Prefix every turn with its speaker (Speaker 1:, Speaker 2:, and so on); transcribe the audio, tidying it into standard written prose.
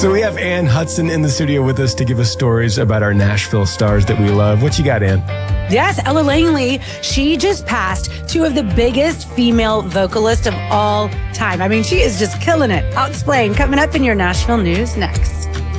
Speaker 1: So we have Ann Hudson in the studio with us to give us stories about our Nashville stars that we love. What you got, Ann?
Speaker 2: Yes, Ella Langley, she just passed two of the biggest female vocalists of all time. I mean, she is just killing it. I'll explain coming up in your Nashville news next.